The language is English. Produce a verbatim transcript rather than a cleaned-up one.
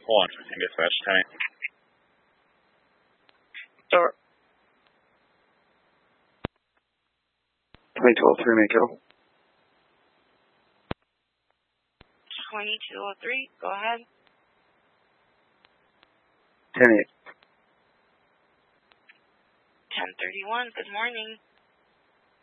Hold on, and dispatch time. Start. twenty-two oh three, make it. twenty-two oh three, go ahead. ten eight. ten thirty-one, good morning.